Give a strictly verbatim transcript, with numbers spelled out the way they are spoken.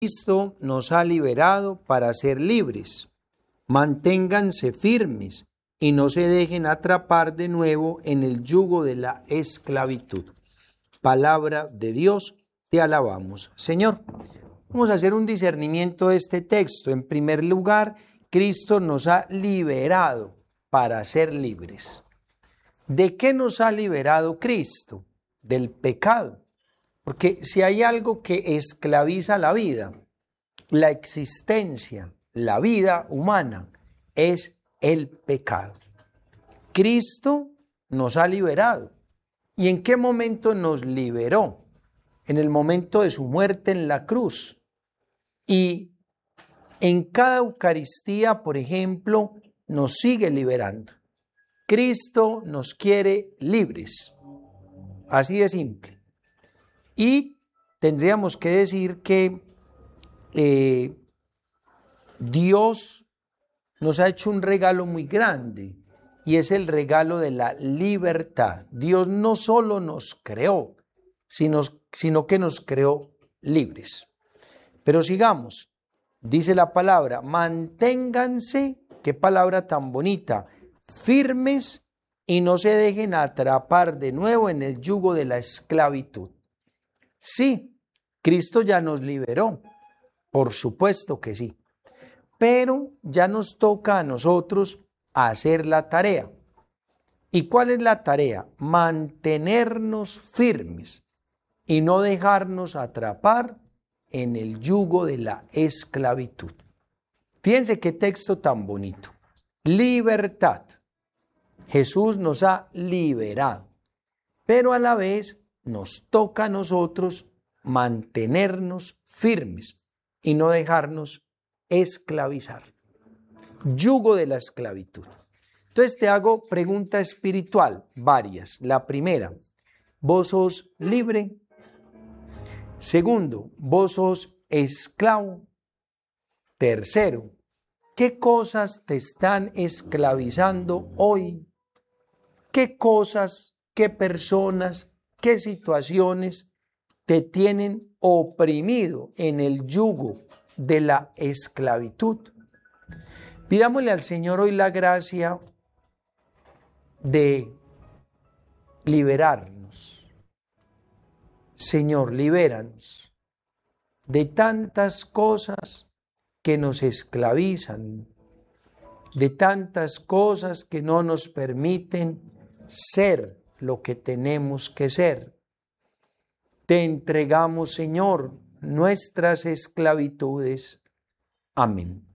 Cristo nos ha liberado para ser libres. Manténganse firmes y no se dejen atrapar de nuevo en el yugo de la esclavitud. Palabra de Dios, te alabamos, Señor. Vamos a hacer un discernimiento de este texto. En primer lugar, Cristo nos ha liberado para ser libres. ¿De qué nos ha liberado Cristo? Del pecado. Porque si hay algo que esclaviza la vida, la existencia, la vida humana, es el pecado. Cristo nos ha liberado. ¿Y en qué momento nos liberó? En el momento de su muerte en la cruz. Y en cada Eucaristía, por ejemplo, nos sigue liberando. Cristo nos quiere libres. Así de simple. Y tendríamos que decir que eh, Dios nos ha hecho un regalo muy grande y es el regalo de la libertad. Dios no solo nos creó, sino, sino que nos creó libres. Pero sigamos, dice la palabra, manténganse, qué palabra tan bonita, firmes y no se dejen atrapar de nuevo en el yugo de la esclavitud. Sí, Cristo ya nos liberó, por supuesto que sí, pero ya nos toca a nosotros hacer la tarea. ¿Y cuál es la tarea? Mantenernos firmes y no dejarnos atrapar en el yugo de la esclavitud. Fíjense qué texto tan bonito. Libertad. Jesús nos ha liberado, pero a la vez nos toca a nosotros mantenernos firmes y no dejarnos esclavizar. Yugo de la esclavitud. Entonces te hago pregunta espiritual, varias. La primera, ¿vos sos libre? Segundo, ¿vos sos esclavo? Tercero, ¿qué cosas te están esclavizando hoy? ¿Qué cosas, qué personas, qué situaciones te tienen oprimido en el yugo de la esclavitud? Pidámosle al Señor hoy la gracia de liberarnos. Señor, libéranos de tantas cosas que nos esclavizan, de tantas cosas que no nos permiten ser lo que tenemos que ser. Te entregamos, Señor, nuestras esclavitudes. Amén.